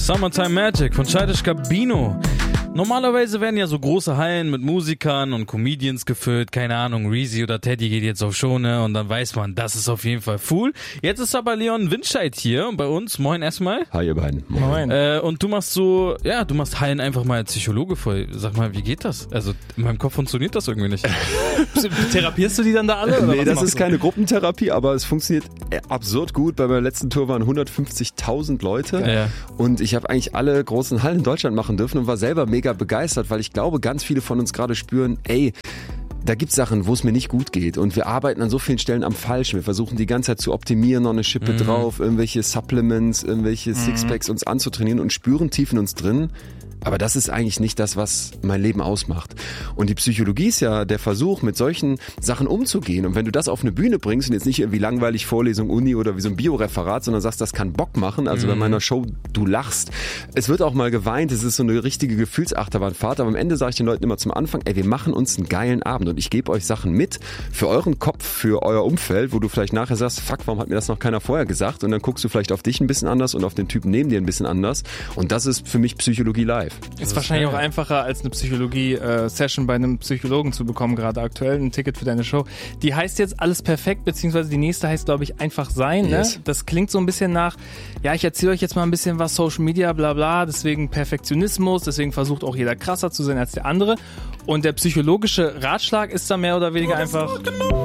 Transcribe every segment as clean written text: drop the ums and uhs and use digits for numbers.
Summertime Magic von Childish Gambino. Normalerweise werden ja so große Hallen mit Musikern und Comedians gefüllt, keine Ahnung, Reezy oder Teddy geht jetzt auf Show, ne? Und dann weiß man, das ist auf jeden Fall cool. Jetzt ist aber Leon Winscheid hier bei uns. Moin erstmal. Hi ihr beiden. Moin. Und du machst du machst Hallen einfach mal als Psychologe voll. Sag mal, wie geht das? Also in meinem Kopf funktioniert das irgendwie nicht. Therapierst du die dann da alle? Oder Nee, das ist keine Gruppentherapie, aber es funktioniert absurd gut. Bei meiner letzten Tour waren 150.000 Leute Ja. und ich habe eigentlich alle großen Hallen in Deutschland machen dürfen und war selber mega begeistert, weil ich glaube, ganz viele von uns gerade spüren, da gibt's Sachen, wo es mir nicht gut geht und wir arbeiten an so vielen Stellen am Falschen. Wir versuchen die ganze Zeit zu optimieren, noch eine Schippe drauf, irgendwelche Supplements, irgendwelche Sixpacks uns anzutrainieren und spüren tief in uns drin, aber das ist eigentlich nicht das, was mein Leben ausmacht. Und die Psychologie ist ja der Versuch, mit solchen Sachen umzugehen. Und wenn du das auf eine Bühne bringst und jetzt nicht irgendwie langweilig Vorlesung, Uni oder wie so ein Bioreferat, sondern sagst, das kann Bock machen, also bei meiner Show, du lachst. Es wird auch mal geweint, es ist so eine richtige Gefühlsachterbahnfahrt, aber am Ende sage ich den Leuten immer zum Anfang, wir machen uns einen geilen Abend und ich gebe euch Sachen mit für euren Kopf, für euer Umfeld, wo du vielleicht nachher sagst, fuck, warum hat mir das noch keiner vorher gesagt? Und dann guckst du vielleicht auf dich ein bisschen anders und auf den Typen neben dir ein bisschen anders. Und das ist für mich Psychologie live. Ist wahrscheinlich auch einfacher, als eine Psychologie-Session bei einem Psychologen zu bekommen, gerade aktuell, ein Ticket für deine Show. Die heißt jetzt Alles perfekt, beziehungsweise die nächste heißt, glaube ich, Einfach sein. Yes. Ne? Das klingt so ein bisschen nach, ja, ich erzähle euch jetzt mal ein bisschen was, Social Media, bla bla, deswegen Perfektionismus, deswegen versucht auch jeder krasser zu sein als der andere. Und der psychologische Ratschlag ist da mehr oder weniger einfach...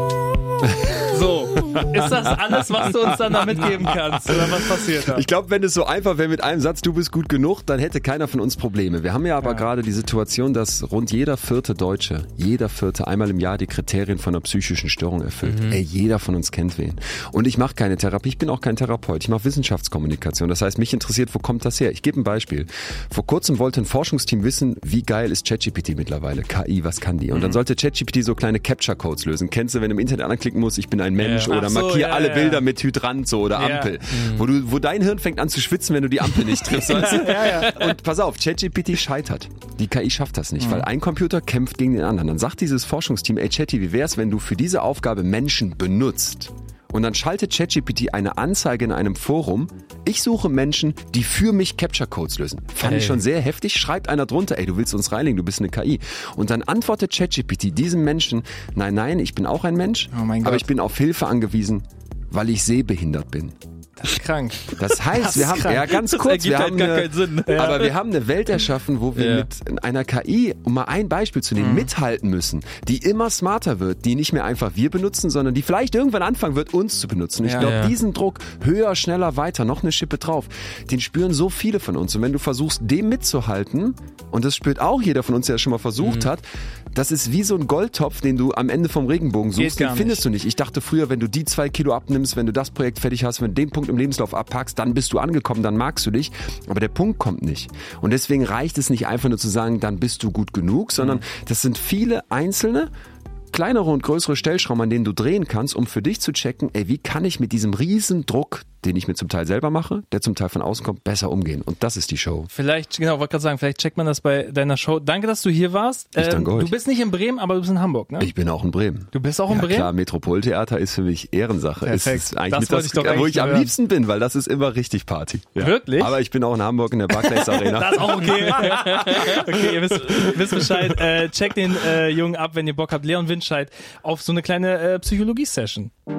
So, ist das alles, was du uns dann da mitgeben kannst? Oder was passiert da? Ich glaube, wenn es so einfach wäre mit einem Satz, du bist gut genug, dann hätte keiner von uns Probleme. Wir haben ja aber gerade die Situation, dass rund jeder vierte Deutsche, einmal im Jahr die Kriterien von einer psychischen Störung erfüllt. Jeder von uns kennt wen. Und ich mache keine Therapie, ich bin auch kein Therapeut, ich mache Wissenschaftskommunikation. Das heißt, mich interessiert, wo kommt das her? Ich gebe ein Beispiel. Vor kurzem wollte ein Forschungsteam wissen, wie geil ist ChatGPT mittlerweile? KI, was kann die? Und dann sollte ChatGPT so kleine Capture-Codes lösen. Kennst du, wenn du im Internet anklicken musst, ich bin ein Mensch oder markiere alle Bilder mit Hydrant so oder Ampel. Wo dein Hirn fängt an zu schwitzen, wenn du die Ampel nicht triffst. Weißt du? Und pass auf, ChatGPT scheitert. Die KI schafft das nicht, weil ein Computer kämpft gegen den anderen. Dann sagt dieses Forschungsteam, Chatty, wie wär's, wenn du für diese Aufgabe Menschen benutzt? Und dann schaltet ChatGPT eine Anzeige in einem Forum. Ich suche Menschen, die für mich Capture-Codes lösen. Fand ich schon sehr heftig. Schreibt einer drunter, du willst uns reinlegen, du bist eine KI. Und dann antwortet ChatGPT diesem Menschen, nein, ich bin auch ein Mensch, aber ich bin auf Hilfe angewiesen, weil ich sehbehindert bin. Das ist krank. Das heißt, wir haben, ganz kurz, wir haben keinen Sinn. Aber wir haben eine Welt erschaffen, wo wir mit einer KI, um mal ein Beispiel zu nehmen, mithalten müssen, die immer smarter wird, die nicht mehr einfach wir benutzen, sondern die vielleicht irgendwann anfangen wird, uns zu benutzen. Ich glaube, diesen Druck, höher, schneller, weiter, noch eine Schippe drauf, den spüren so viele von uns. Und wenn du versuchst, dem mitzuhalten, und das spürt auch jeder von uns, der es schon mal versucht hat, das ist wie so ein Goldtopf, den du am Ende vom Regenbogen suchst, den findest du nicht. Ich dachte früher, wenn du die 2 Kilo abnimmst, wenn du das Projekt fertig hast, wenn du den Punkt im Lebenslauf abpackst, dann bist du angekommen, dann magst du dich. Aber der Punkt kommt nicht. Und deswegen reicht es nicht einfach nur zu sagen, dann bist du gut genug, sondern das sind viele einzelne, kleinere und größere Stellschrauben, an denen du drehen kannst, um für dich zu checken, wie kann ich mit diesem riesen Druck, den ich mir zum Teil selber mache, der zum Teil von außen kommt, besser umgehen. Und das ist die Show. Wollte gerade sagen, vielleicht checkt man das bei deiner Show. Danke, dass du hier warst. Ich danke euch. Du bist nicht in Bremen, aber du bist in Hamburg, ne? Ich bin auch in Bremen. Du bist auch in Bremen? Klar, Metropoltheater ist für mich Ehrensache. Perfekt. Ist eigentlich Das mit wollte ich doch wo ich am hören. liebsten bin, weil das ist immer richtig Party. Ja. Wirklich? Aber ich bin auch in Hamburg in der Barclays Arena. Das ist auch okay. Okay, ihr wisst Bescheid. Checkt den Jungen ab, wenn ihr Bock habt. Leon Winscheid auf so eine kleine Psychologie-Session.